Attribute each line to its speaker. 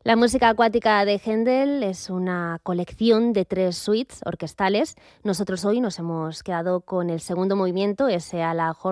Speaker 1: La música acuática de Händel es una colección de 3 suites orquestales. Nosotros hoy nos hemos quedado con el segundo movimiento, ese a la